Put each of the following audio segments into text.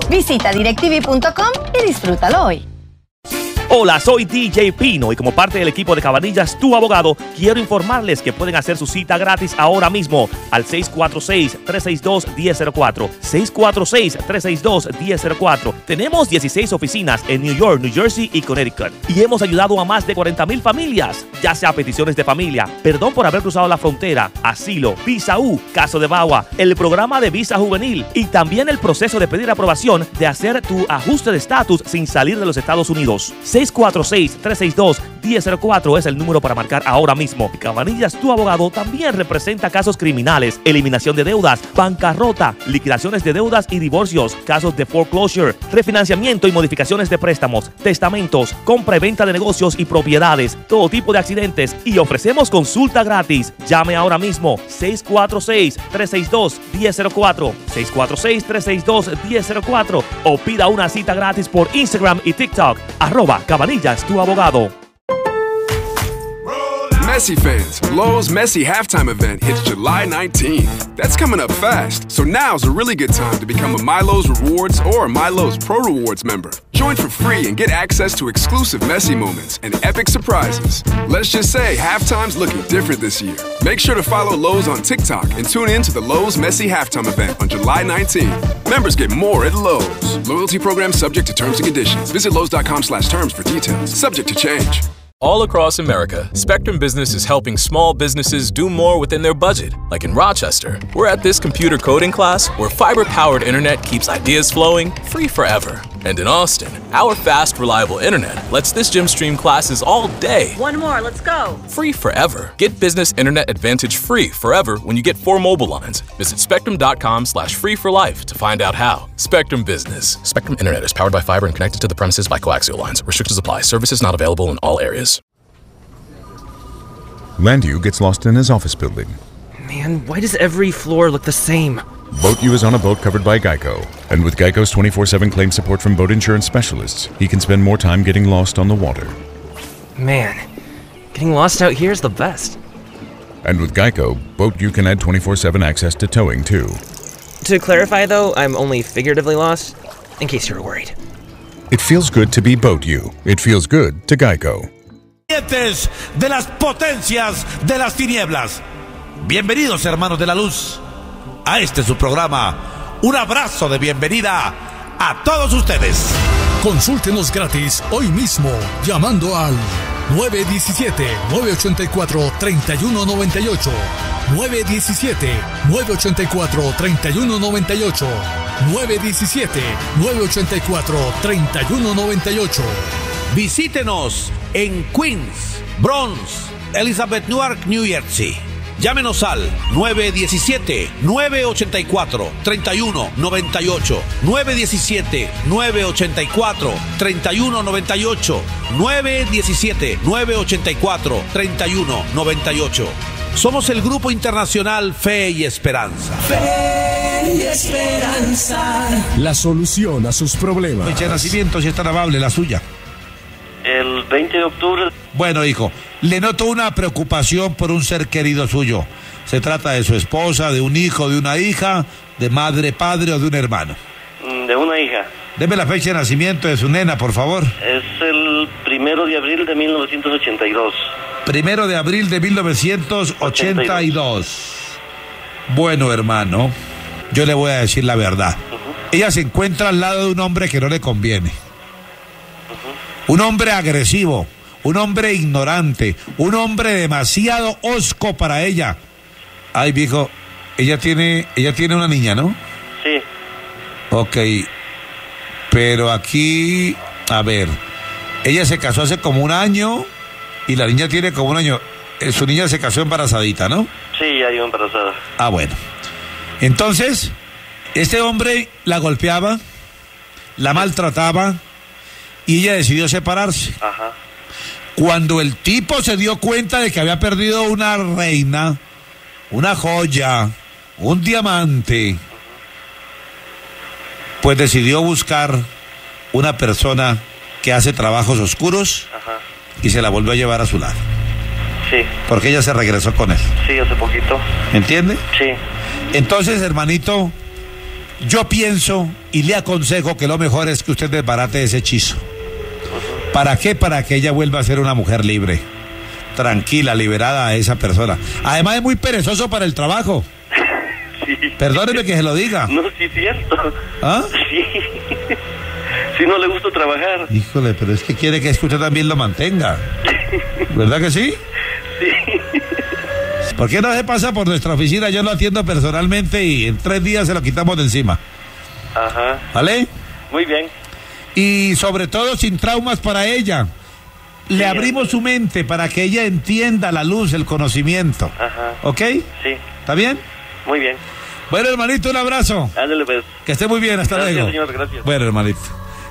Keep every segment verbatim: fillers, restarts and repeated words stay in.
Visita directv punto com y disfrútalo hoy. Hola, soy D J Pino y como parte del equipo de Cabanillas, tu abogado, quiero informarles que pueden hacer su cita gratis ahora mismo al seis cuatro seis, tres seis dos, uno cero cero cuatro. seis cuatro seis, tres seis dos, uno cero cero cuatro. Tenemos dieciséis oficinas en New York, New Jersey y Connecticut y hemos ayudado a más de cuarenta mil familias, ya sea peticiones de familia, perdón por haber cruzado la frontera, asilo, visa U, caso de V A W A, el programa de visa juvenil y también el proceso de pedir aprobación de hacer tu ajuste de estatus sin salir de los Estados Unidos. seis cuatro seis, tres seis dos, uno cero cero cuatro es el número para marcar ahora mismo. Cabanillas, tu abogado, también representa casos criminales, eliminación de deudas, bancarrota, liquidaciones de deudas y divorcios, casos de foreclosure, refinanciamiento y modificaciones de préstamos, testamentos, compra y venta de negocios y propiedades, todo tipo de accidentes y ofrecemos consulta gratis. Llame ahora mismo seis cuatro seis, tres seis dos, uno cero cuatro, seis cuatro seis, tres seis dos, uno cero cuatro o pida una cita gratis por Instagram y TikTok, arroba Cabanillas, tu abogado. Messi fans, Lowe's Messi halftime event hits July nineteenth. That's coming up fast, so now's a really good time to become a Milo's Rewards or a Milo's Pro Rewards member. Join for free and get access to exclusive Messi moments and epic surprises. Let's just say halftime's looking different this year. Make sure to follow Lowe's on TikTok and tune in to the Lowe's Messi halftime event on July nineteenth. Members get more at Lowe's. Loyalty program subject to terms and conditions. Visit Lowe's.com slash terms for details. Subject to change. All across America, Spectrum Business is helping small businesses do more within their budget. Like in Rochester, we're at this computer coding class where fiber-powered internet keeps ideas flowing free forever. And in Austin, our fast, reliable internet lets this gym stream classes all day. One more, let's go. Free forever. Get Business Internet Advantage free forever when you get four mobile lines. Visit spectrum.com slash free for life to find out how. Spectrum Business. Spectrum Internet is powered by fiber and connected to the premises by coaxial lines. Restrictions apply. Services not available in all areas. Landu gets lost in his office building. Man, why does every floor look the same? BoatU is on a boat covered by Geico, and with Geico's twenty-four seven claim support from boat insurance specialists, he can spend more time getting lost on the water. Man, getting lost out here is the best. And with Geico, BoatU can add twenty-four seven access to towing too. To clarify though, I'm only figuratively lost, in case you were worried. It feels good to be BoatU. It feels good to Geico. De las potencias de las tinieblas. Bienvenidos, hermanos de la luz, a este su programa. Un abrazo de bienvenida a todos ustedes. Consúltenos gratis hoy mismo llamando al nueve uno siete, nueve ocho cuatro, tres uno nueve ocho, nueve uno siete, nueve ocho cuatro, tres uno nueve ocho, nueve uno siete, nueve ocho cuatro, tres uno nueve ocho. Visítenos en Queens, Bronx, Elizabeth, Newark, New Jersey. Llámenos al nueve uno siete, nueve ocho cuatro, tres uno nueve ocho, nueve uno siete, nueve ocho cuatro, tres uno nueve ocho, nueve uno siete, nueve ocho cuatro, tres uno nueve ocho. Somos el Grupo Internacional Fe y Esperanza. Fe y Esperanza. La solución a sus problemas. Fecha de nacimiento, si es tan amable, la suya. El veinte de octubre. Bueno, hijo, le noto una preocupación por un ser querido suyo. Se trata de su esposa, de un hijo, de una hija, de madre, padre o de un hermano. De una hija. Deme la fecha de nacimiento de su nena, por favor. Es el primero de abril de mil novecientos ochenta y dos. Primero de abril de mil novecientos ochenta y dos. Bueno, hermano, yo le voy a decir la verdad. Uh-huh. Ella se encuentra al lado de un hombre que no le conviene. Un hombre agresivo, un hombre ignorante, un hombre demasiado hosco para ella. Ay, viejo, ella tiene, ella tiene una niña, ¿no? Sí. Ok, pero aquí, a ver, ella se casó hace como un año y la niña tiene como un año. Su niña se casó embarazadita, ¿no? Sí, ya iba embarazada. Ah, bueno. Entonces, este hombre la golpeaba, la maltrataba, y ella decidió separarse. Ajá. Cuando el tipo se dio cuenta de que había perdido una reina, una joya, un diamante, uh-huh, pues decidió buscar una persona que hace trabajos oscuros. Ajá. Y se la volvió a llevar a su lado. Sí. Porque ella se regresó con él. Sí, hace poquito. ¿Entiende? Sí. Entonces, hermanito, Yo pienso y le aconsejo que lo mejor es que usted desbarate ese hechizo. ¿Para qué? Para que ella vuelva a ser una mujer libre, tranquila, liberada a esa persona. Además es muy perezoso para el trabajo. Sí. Perdóneme que se lo diga. No, sí es cierto. ¿Ah? Sí. Sí, no le gusta trabajar. Híjole, pero es que quiere que usted también lo mantenga. ¿Verdad que sí? Sí. ¿Por qué no se pasa por nuestra oficina? Yo lo atiendo personalmente y en tres días se lo quitamos de encima. Ajá. ¿Vale? Muy bien. Y sobre todo sin traumas para ella. Le Sí, abrimos entiendo. su mente para que ella entienda la luz, el conocimiento. Ajá. ¿Ok? Sí. ¿Está bien? Muy bien. Bueno, hermanito, un abrazo. Ándale, pues. Que esté muy bien, hasta Gracias, luego. señor, gracias. Bueno, hermanito.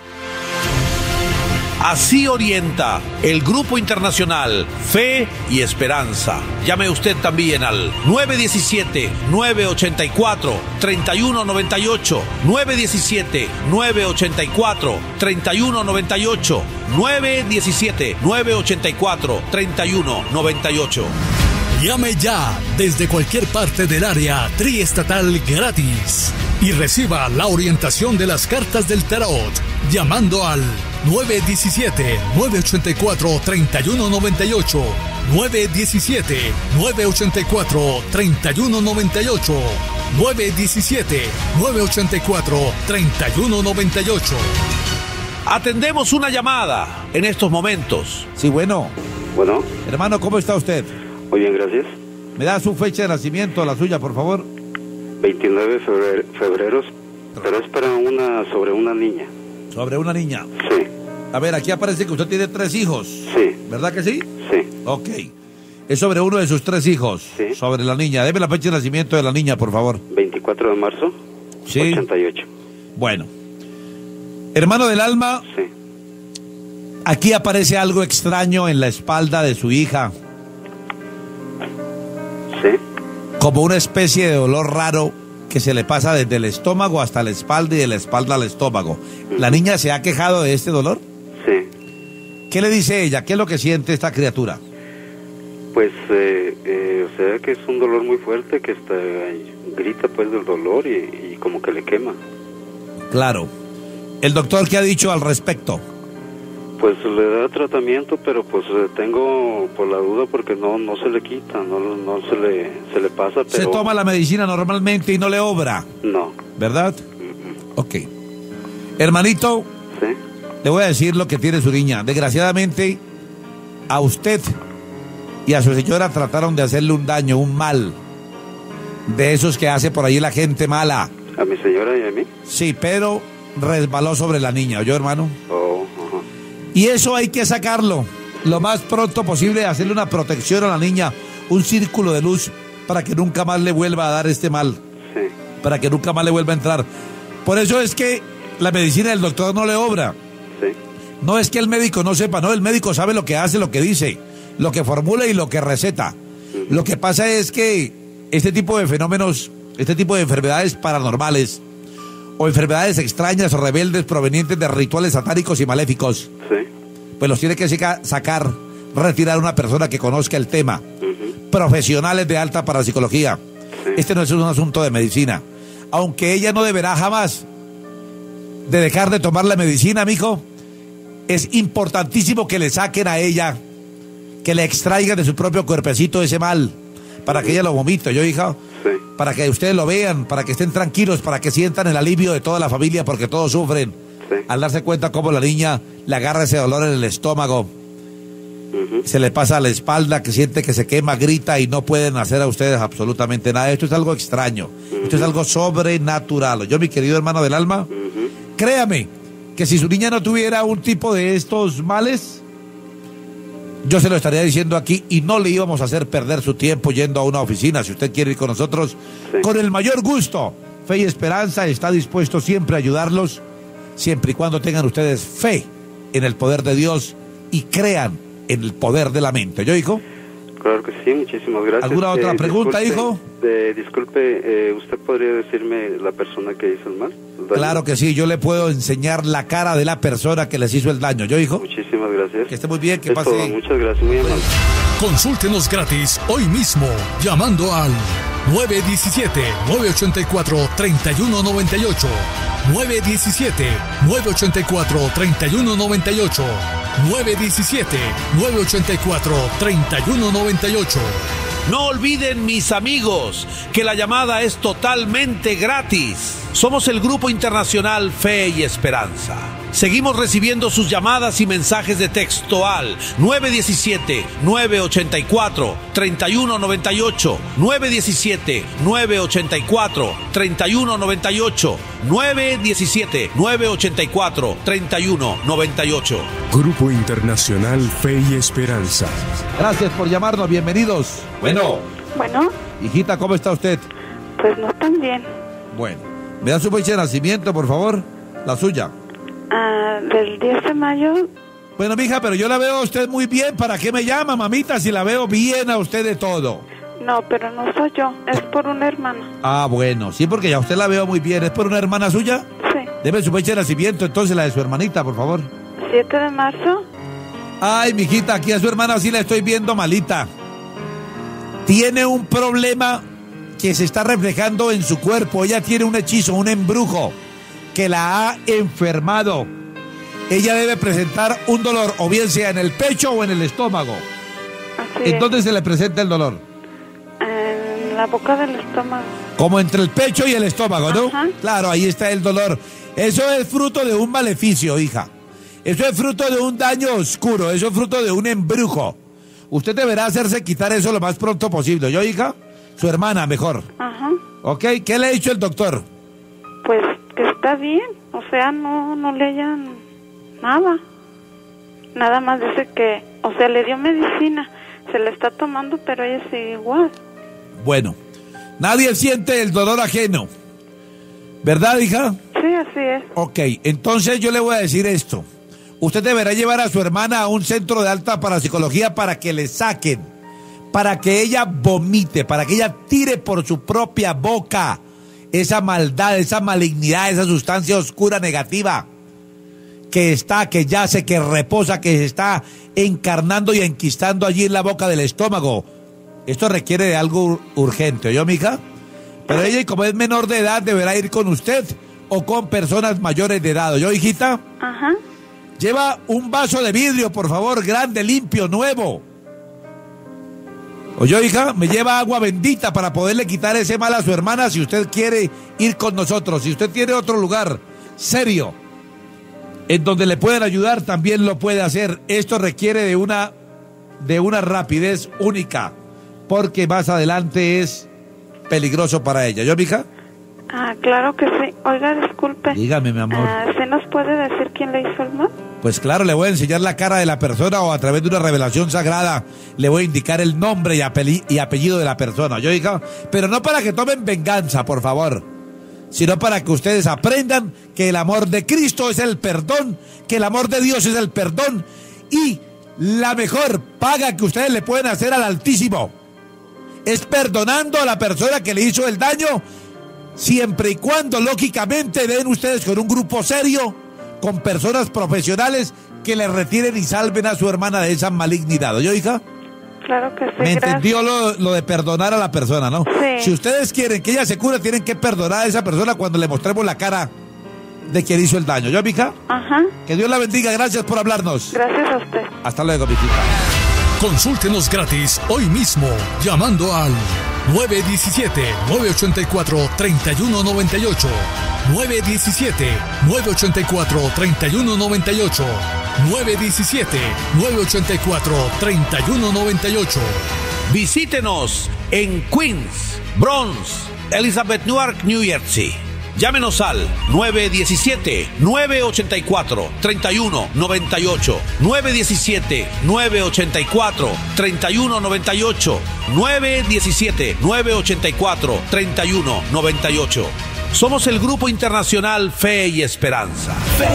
Así orienta el Grupo Internacional Fe y Esperanza. Llame usted también al nueve uno siete, nueve ocho cuatro, tres uno nueve ocho, nueve uno siete, nueve ocho cuatro, tres uno nueve ocho, nueve uno siete, nueve ocho cuatro, tres uno nueve ocho. Llame ya desde cualquier parte del área triestatal gratis y reciba la orientación de las cartas del tarot llamando al nueve uno siete, nueve ocho cuatro, tres uno nueve ocho, nueve uno siete, nueve ocho cuatro, tres uno nueve ocho, nueve uno siete, nueve ocho cuatro, tres uno nueve ocho. Atendemos una llamada en estos momentos. Sí, bueno. Bueno, Hermano, ¿cómo está usted? muy bien, gracias. ¿Me da su fecha de nacimiento, la suya, por favor? veintinueve de febrero, febrero, pero es para una, sobre una niña. Sobre una niña. Sí, A ver, aquí aparece que usted tiene tres hijos. sí, ¿Verdad que sí? sí. Ok. Es sobre uno de sus tres hijos. Sí. Sobre la niña. Deme la fecha de nacimiento de la niña, por favor. veinticuatro de marzo, Sí. ochenta y ocho. Bueno. Hermano del alma, Sí, aquí aparece algo extraño en la espalda de su hija. sí. Como una especie de dolor raro que se le pasa desde el estómago hasta la espalda y de la espalda al estómago. ¿La niña se ha quejado de este dolor? Sí, ¿Qué le dice ella? ¿Qué es lo que siente esta criatura? pues, eh, eh, o sea que es un dolor muy fuerte que está, grita pues del dolor y, y como que le quema. Claro. ¿El doctor qué ha dicho al respecto? Pues le da tratamiento, pero pues eh, tengo por la duda porque no no se le quita, no no se le se le pasa, pero Se toma la medicina normalmente y no le obra, no. ¿verdad? Ok. Hermanito, Sí, le voy a decir lo que tiene su niña. Desgraciadamente, a usted y a su señora trataron de hacerle un daño, un mal, de esos que hace por ahí la gente mala. a mi señora y a mí. Sí, pero resbaló sobre la niña, ¿oyó, hermano? Oh, ajá. Y eso hay que sacarlo lo más pronto posible, hacerle una protección a la niña, un círculo de luz para que nunca más le vuelva a dar este mal, Sí, para que nunca más le vuelva a entrar. Por eso es que la medicina del doctor no le obra. sí, No es que el médico no sepa, no, el médico sabe lo que hace, lo que dice, lo que formula y lo que receta. Lo que pasa es que este tipo de fenómenos, este tipo de enfermedades paranormales o enfermedades extrañas o rebeldes provenientes de rituales satánicos y maléficos, sí. pues los tiene que saca- sacar, retirar una persona que conozca el tema. Ujú. Profesionales de alta parapsicología. Sí. Este no es un asunto de medicina. Aunque ella no deberá jamás de dejar de tomar la medicina, mijo, es importantísimo que le saquen a ella, que le extraigan de su propio cuerpecito ese mal, para que ella lo vomite, yo, hija, Sí, para que ustedes lo vean, para que estén tranquilos, para que sientan el alivio de toda la familia, porque todos sufren. sí. Al darse cuenta cómo la niña le agarra ese dolor en el estómago, Ujú. se le pasa a la espalda, que siente que se quema, grita y no pueden hacer a ustedes absolutamente nada. Esto es algo extraño, esto es algo sobrenatural. Yo, mi querido hermano del alma, Ujú. créame que si su niña no tuviera un tipo de estos males, yo se lo estaría diciendo aquí y no le íbamos a hacer perder su tiempo yendo a una oficina. Si usted quiere ir con nosotros, Sí. con el mayor gusto. Fe y Esperanza está dispuesto siempre a ayudarlos, siempre y cuando tengan ustedes fe en el poder de Dios y crean en el poder de la mente. ¿Yo, hijo? Claro que sí, muchísimas gracias. ¿Alguna otra pregunta, disculpe, hijo? de- disculpe, eh, ¿usted podría decirme la persona que hizo el mal? el daño? Claro que sí, yo le puedo enseñar la cara de la persona que les hizo el daño. ¿Yo, hijo? Muchísimas gracias. Que esté muy bien, que Es pase. todo, muchas gracias, muy amable. Consúltenos gratis hoy mismo llamando al nueve uno siete, nueve ocho cuatro, tres uno nueve ocho. nueve uno siete, nueve ocho cuatro, tres uno nueve ocho. nueve uno siete, nueve ocho cuatro, tres uno nueve ocho. No olviden, mis amigos, que la llamada es totalmente gratis. Somos el Grupo Internacional Fe y Esperanza. Seguimos recibiendo sus llamadas y mensajes de texto al nueve uno siete, nueve ocho cuatro, tres uno nueve ocho, nueve uno siete, nueve ocho cuatro, tres uno nueve ocho, nueve uno siete, nueve ocho cuatro, tres uno nueve ocho. Grupo Internacional Fe y Esperanza. Gracias por llamarnos, bienvenidos. Bueno. Bueno. Hijita, ¿cómo está usted? Pues no tan bien. Bueno, ¿me da su fecha de nacimiento, por favor? La suya. Ah, del diez de mayo. Bueno, mija, pero yo la veo a usted muy bien. ¿Para qué me llama, mamita, si la veo bien a usted de todo? No, pero no soy yo, es por una hermana. Ah, bueno, sí, porque ya usted la veo muy bien. ¿Es por una hermana suya? Sí. Deme su fecha de nacimiento, entonces, la de su hermanita, por favor. siete de marzo. Ay, mijita, aquí a su hermana sí la estoy viendo malita. Tiene un problema que se está reflejando en su cuerpo. Ella tiene un hechizo, un embrujo que la ha enfermado. Ella debe presentar un dolor, o bien sea en el pecho o en el estómago. Así ¿En dónde se le presenta el dolor? En la boca del estómago. Como entre el pecho y el estómago, ¿no? Ajá. Claro, ahí está el dolor. Eso es fruto de un maleficio, hija. Eso es fruto de un daño oscuro. Eso es fruto de un embrujo. Usted deberá hacerse quitar eso lo más pronto posible. ¿Yo, hija? Su hermana, mejor. Ajá. ¿Ok? ¿Qué le ha dicho el doctor? Pues que está bien. O sea, no, no le hayan nada. Nada más dice que, o sea, le dio medicina. Se le está tomando, pero ella sigue igual. Bueno, nadie siente el dolor ajeno. ¿Verdad, hija? Sí, así es. Ok, entonces yo le voy a decir esto. Usted deberá llevar a su hermana a un centro de alta parapsicología para que le saquen, para que ella vomite, para que ella tire por su propia boca esa maldad, esa malignidad, esa sustancia oscura negativa que está, que yace, que reposa, que se está encarnando y enquistando allí en la boca del estómago. Esto requiere de algo urgente, ¿oyó, mija? Pero ella, como es menor de edad, deberá ir con usted o con personas mayores de edad, ¿oyó, hijita? Ajá. Lleva un vaso de vidrio, por favor, grande, limpio, nuevo. Oye, hija, me lleva agua bendita para poderle quitar ese mal a su hermana si usted quiere ir con nosotros. Si usted tiene otro lugar serio en donde le pueden ayudar, también lo puede hacer. Esto requiere de una, de una rapidez única, porque más adelante es peligroso para ella. ¿Yo, mija? Ah, claro que sí. Oiga, disculpe. Dígame, mi amor. Ah, ¿se nos puede decir quién le hizo el mal? Pues claro, le voy a enseñar la cara de la persona o a través de una revelación sagrada le voy a indicar el nombre y, apelli- y apellido de la persona. ¿Yo, hija? Pero no para que tomen venganza, por favor, sino para que ustedes aprendan que el amor de Cristo es el perdón, que el amor de Dios es el perdón y la mejor paga que ustedes le pueden hacer al Altísimo es perdonando a la persona que le hizo el daño, siempre y cuando, lógicamente, den ustedes con un grupo serio, con personas profesionales que le retiren y salven a su hermana de esa malignidad. ¿Oyó, hija? Claro que sí. Me gracias. entendió lo, lo de perdonar a la persona, ¿no? Sí. Si ustedes quieren que ella se cure, tienen que perdonar a esa persona cuando le mostremos la cara de quien hizo el daño. ¿Yo, mija? Ajá. Que Dios la bendiga. Gracias por hablarnos. Gracias a usted. Hasta luego, mi hijita. Consúltenos gratis hoy mismo llamando al nueve uno siete, nueve ocho cuatro, tres uno nueve ocho, nueve uno siete, nueve ocho cuatro, tres uno nueve ocho, nueve uno siete, nueve ocho cuatro, tres uno nueve ocho. Visítenos en Queens, Bronx, Elizabeth Newark, New Jersey. Llámenos al nueve uno siete, nueve ocho cuatro, tres uno nueve ocho, nueve uno siete, nueve ocho cuatro, tres uno nueve ocho, nueve uno siete, nueve ocho cuatro, tres uno nueve ocho. Somos el Grupo Internacional Fe y Esperanza.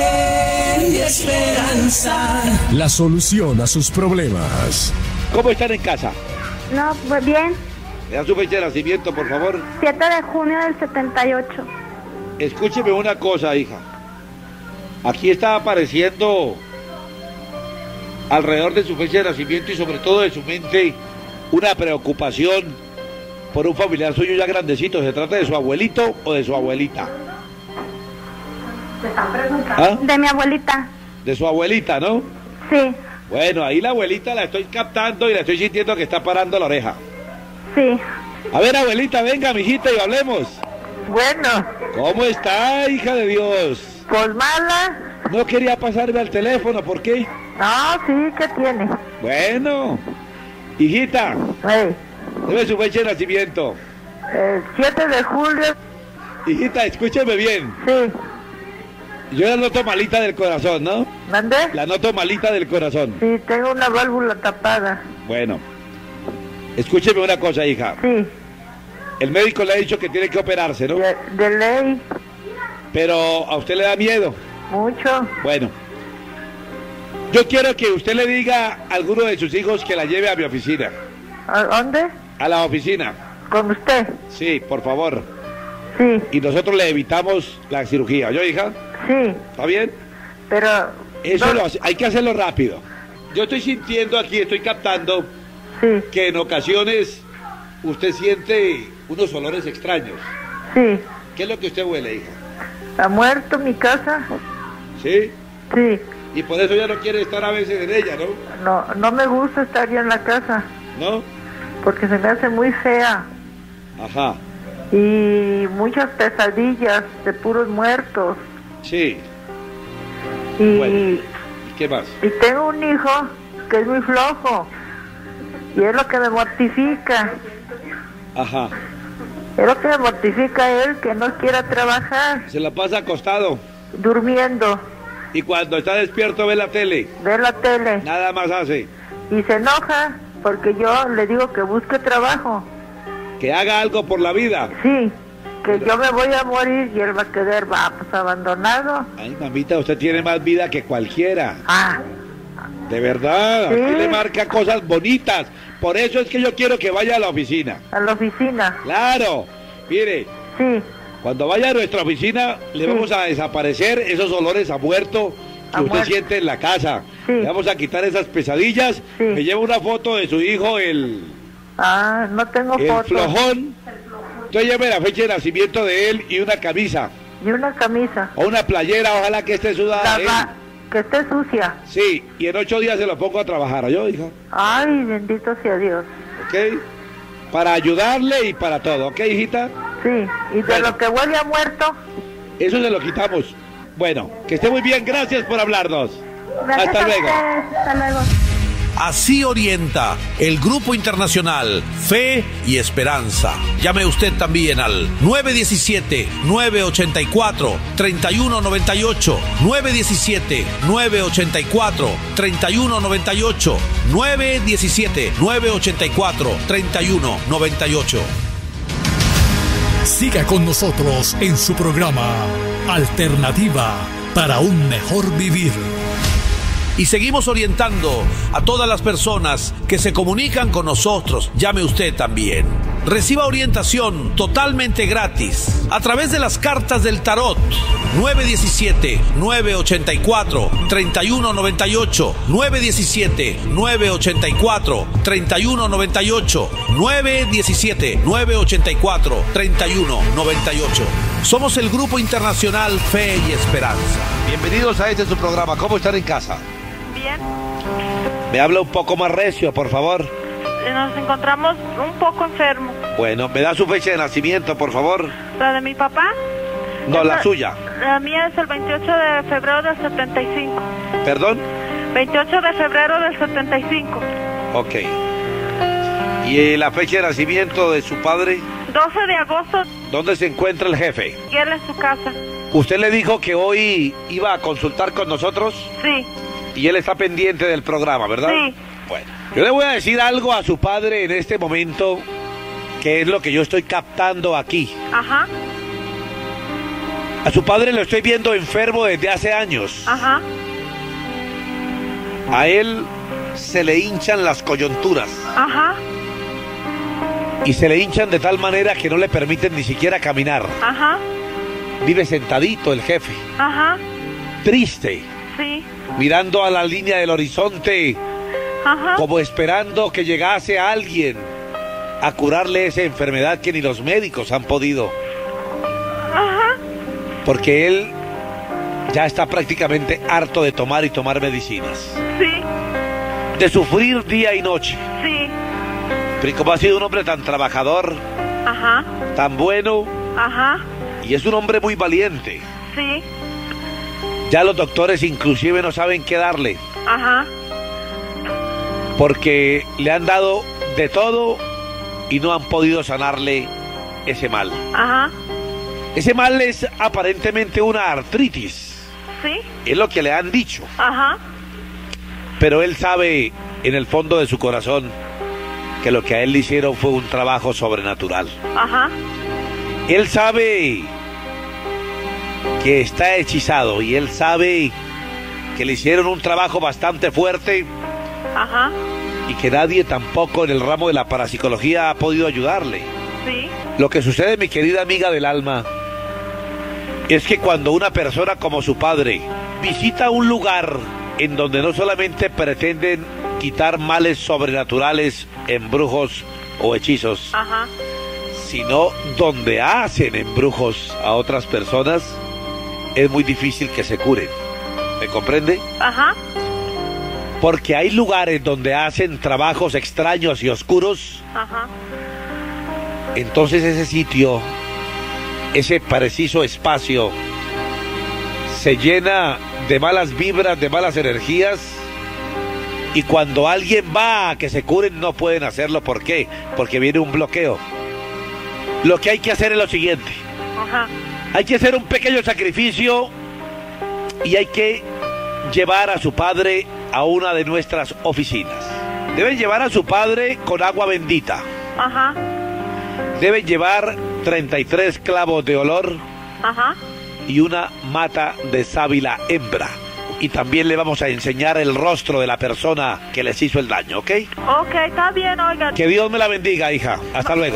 Fe y Esperanza. La solución a sus problemas. ¿Cómo están en casa? No, pues bien. ¿Me da su fecha de nacimiento, por favor? siete de junio del setenta y ocho. Escúcheme una cosa, hija. Aquí está apareciendo alrededor de su fecha de nacimiento y sobre todo de su mente una preocupación por un familiar suyo ya grandecito. ¿Se trata de su abuelito o de su abuelita? ¿Me están preguntando? ¿Ah? De mi abuelita. De su abuelita, ¿no? Sí. Bueno, ahí la abuelita la estoy captando y la estoy sintiendo que está parando la oreja. Sí. A ver, abuelita, venga, mijita, y hablemos. Bueno. ¿Cómo está, hija de Dios? Pues mala. No quería pasarme al teléfono, ¿por qué? No, sí, ¿qué tiene? Bueno, hijita. Hey. Debe su fecha de nacimiento. El siete de julio. Hijita, escúcheme bien. Sí. Yo la noto malita del corazón, ¿no? ¿Mandé? La noto malita del corazón. Sí, tengo una válvula tapada. Bueno, escúcheme una cosa, hija. Sí. El médico le ha dicho que tiene que operarse, ¿no? De, de ley. Pero a usted le da miedo. Mucho. Bueno, yo quiero que usted le diga a alguno de sus hijos que la lleve a mi oficina. ¿A dónde? A la oficina. ¿Con usted? Sí, por favor. Sí. Y nosotros le evitamos la cirugía. ¿Yo, hija? Sí. ¿Está bien? Pero... Eso no... lo hace, hay que hacerlo rápido. Yo estoy sintiendo aquí, estoy captando sí. que en ocasiones usted siente unos olores extraños. Sí. ¿Qué es lo que usted huele, hija? ¿Ha muerto mi casa? ¿Sí? Sí. Y por eso ya no quiere estar a veces en ella, ¿no? No, no me gusta estar ya en la casa. ¿No? Porque se me hace muy fea. Ajá. Y muchas pesadillas de puros muertos. Sí. Y, bueno, ¿qué más? Y tengo un hijo que es muy flojo. Y es lo que me mortifica. Ajá. Es lo que me mortifica a él, que no quiera trabajar. Se la pasa acostado. Durmiendo. Y cuando está despierto ve la tele. Ve la tele. Nada más hace. Y se enoja porque yo le digo que busque trabajo. Que haga algo por la vida. Sí, que yo me voy a morir y él va a quedar va, pues, abandonado. Ay, mamita, usted tiene más vida que cualquiera. Ah. De verdad, ¿Sí? Aquí le marca cosas bonitas. Por eso es que yo quiero que vaya a la oficina. ¿A la oficina? Claro. Mire. Sí. Cuando vaya a nuestra oficina, le sí. vamos a desaparecer esos olores a muerto que a usted muerto. siente en la casa. Sí. Le vamos a quitar esas pesadillas. Sí. Me lleva una foto de su hijo, el... Ah, no tengo el foto. flojón. Entonces lleve la fecha de nacimiento de él y una camisa. Y una camisa. O una playera, ojalá que esté sudada. La va... Que esté sucia. Sí, y en ocho días se lo pongo a trabajar, ¿yo, hija? Ay, bendito sea Dios. ¿Ok? Para ayudarle y para todo, ¿ok, hijita? Sí, y de bueno. lo que huele a muerto. Eso se lo quitamos. Bueno, que esté muy bien, gracias por hablarnos. Gracias Hasta a luego. ustedes. Hasta luego. Así orienta el Grupo Internacional Fe y Esperanza. Llame usted también al nueve uno siete, nueve ocho cuatro, tres uno nueve ocho, nueve uno siete, nueve ocho cuatro, tres uno nueve ocho, nueve uno siete, nueve ocho cuatro, tres uno nueve ocho. Siga con nosotros en su programa Alternativa para un mejor vivir. Y seguimos orientando a todas las personas que se comunican con nosotros. Llame usted también. Reciba orientación totalmente gratis a través de las cartas del tarot. nueve uno siete, nueve ocho cuatro, tres uno nueve ocho, nueve uno siete, nueve ocho cuatro, tres uno nueve ocho, nueve uno siete, nueve ocho cuatro, tres uno nueve ocho. Somos el Grupo Internacional Fe y Esperanza. Bienvenidos a este su programa. ¿Cómo están en casa? Bien. Me habla un poco más recio, por favor. Nos encontramos un poco enfermos. Bueno, ¿me da su fecha de nacimiento, por favor? ¿La de mi papá? No, la Esa, suya. La mía es el veintiocho de febrero del setenta y cinco. ¿Perdón? veintiocho de febrero del setenta y cinco. Ok. ¿Y la fecha de nacimiento de su padre? doce de agosto. ¿Dónde se encuentra el jefe? Y él en su casa. ¿Usted le dijo que hoy iba a consultar con nosotros? Sí. Y él está pendiente del programa, ¿verdad? Sí. Bueno, yo le voy a decir algo a su padre en este momento, que es lo que yo estoy captando aquí. Ajá. A su padre lo estoy viendo enfermo desde hace años. Ajá. A él se le hinchan las coyunturas. Ajá. Y se le hinchan de tal manera que no le permiten ni siquiera caminar. Ajá. Vive sentadito el jefe. Ajá. Triste. Sí. Mirando a la línea del horizonte. Ajá. Como esperando que llegase alguien a curarle esa enfermedad que ni los médicos han podido. Ajá. Porque él ya está prácticamente harto de tomar y tomar medicinas. Sí. De sufrir día y noche. Sí. Pero como ha sido un hombre tan trabajador, Ajá. tan bueno, Ajá. y es un hombre muy valiente. Sí. Ya los doctores inclusive no saben qué darle. Ajá. Porque le han dado de todo y no han podido sanarle ese mal. Ajá. Ese mal es aparentemente una artritis. Sí. Es lo que le han dicho. Ajá. Pero él sabe en el fondo de su corazón que lo que a él le hicieron fue un trabajo sobrenatural. Ajá. Él sabe que está hechizado y él sabe que le hicieron un trabajo bastante fuerte. Ajá. Y que nadie tampoco en el ramo de la parapsicología ha podido ayudarle. Sí. Lo que sucede, mi querida amiga del alma, es que cuando una persona como su padre visita un lugar en donde no solamente pretenden quitar males sobrenaturales, embrujos o hechizos, Ajá. sino donde hacen embrujos a otras personas, es muy difícil que se curen. ¿Me comprende? Ajá. Porque hay lugares donde hacen trabajos extraños y oscuros. Ajá. Entonces ese sitio, ese preciso espacio, se llena de malas vibras, de malas energías. Y cuando alguien va a que se curen, no pueden hacerlo. ¿Por qué? Porque viene un bloqueo. Lo que hay que hacer es lo siguiente. Ajá. Hay que hacer un pequeño sacrificio y hay que llevar a su padre a una de nuestras oficinas. Deben llevar a su padre con agua bendita. Ajá. Deben llevar treinta y tres clavos de olor. Ajá. Y una mata de sábila hembra. Y también le vamos a enseñar el rostro de la persona que les hizo el daño, ¿ok? Ok, está bien, oiga. Que Dios me la bendiga, hija. Hasta luego.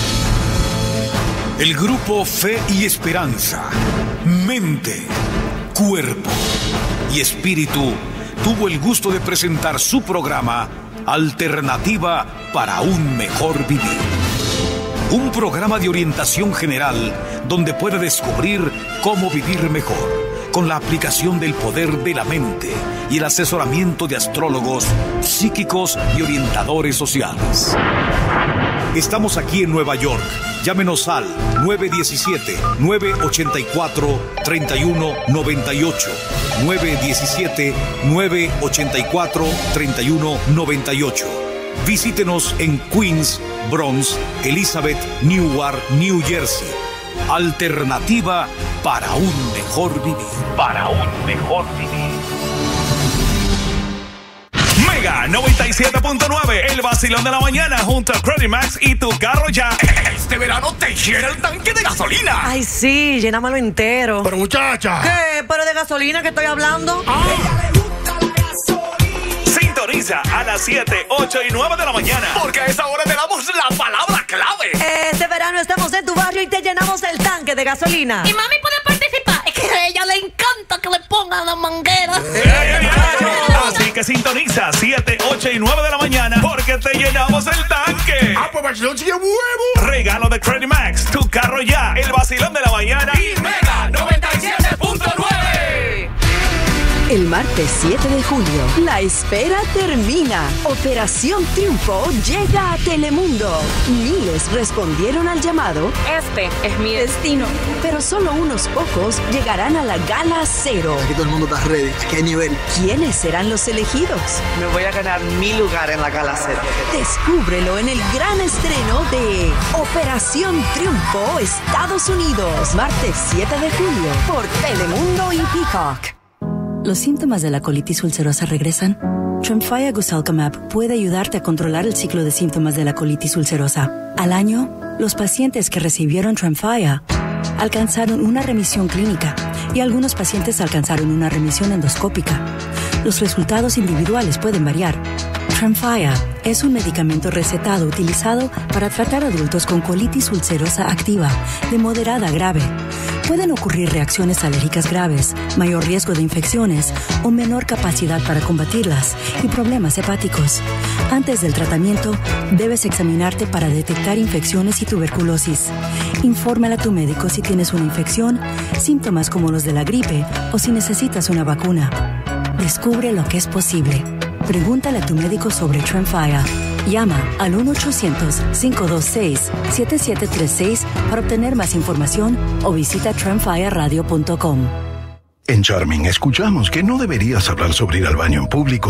El grupo Fe y Esperanza, mente, cuerpo y espíritu tuvo el gusto de presentar su programa Alternativa para un Mejor Vivir. Un programa de orientación general donde puede descubrir cómo vivir mejor con la aplicación del poder de la mente y el asesoramiento de astrólogos, psíquicos y orientadores sociales. Estamos aquí en Nueva York. Llámenos al nueve uno siete, nueve ocho cuatro, tres uno nueve ocho, nueve uno siete, nueve ocho cuatro, tres uno nueve ocho. Visítenos en Queens, Bronx, Elizabeth, Newark, New Jersey. Alternativa para un mejor vivir. Para un mejor vivir. Mega noventa y siete punto nueve, el vacilón de la mañana junto a Credit Max y tu carro ya. Este verano te llena el tanque de gasolina. Ay, sí, llénamelo entero. Pero muchacha. ¿Qué? ¿Pero de gasolina que estoy hablando? Ah. Sintoniza a las siete, ocho y nueve de la mañana. Porque a esa hora te damos la palabra clave. Este verano estamos en tu barrio y te llenamos el tanque de gasolina. Y mami puede participar. Es que a ella le encanta que le pongan las mangueras. Así que sintoniza siete, ocho y nueve de la mañana porque te llenamos el tanque. Ah, pues vacilón sigue huevo. Regalo de Credit Max, tu carro ya, el vacilón de la mañana y Mega noventa y siete punto nueve. El martes siete de julio, la espera termina. Operación Triunfo llega a Telemundo. Miles respondieron al llamado. Este es mi destino. Pero solo unos pocos llegarán a la Gala Cero. Aquí todo el mundo está ready. Aquí hay nivel. ¿Quiénes serán los elegidos? Me voy a ganar mi lugar en la Gala Cero. Descúbrelo en el gran estreno de Operación Triunfo Estados Unidos. Martes siete de julio por Telemundo y Peacock. ¿Los síntomas de la colitis ulcerosa regresan? Tremfya Guselkumab puede ayudarte a controlar el ciclo de síntomas de la colitis ulcerosa. Al año, los pacientes que recibieron Tremfya alcanzaron una remisión clínica y algunos pacientes alcanzaron una remisión endoscópica. Los resultados individuales pueden variar. Tremfya es un medicamento recetado utilizado para tratar adultos con colitis ulcerosa activa de moderada a grave. Pueden ocurrir reacciones alérgicas graves, mayor riesgo de infecciones o menor capacidad para combatirlas y problemas hepáticos. Antes del tratamiento, debes examinarte para detectar infecciones y tuberculosis. Infórmale a tu médico si tienes una infección, síntomas como los de la gripe o si necesitas una vacuna. Descubre lo que es posible. Pregúntale a tu médico sobre Tremfya. Llama al uno ochocientos, cinco dos seis, siete siete tres seis para obtener más información o visita tremfya radio punto com. En Charming escuchamos que no deberías hablar sobre ir al baño en público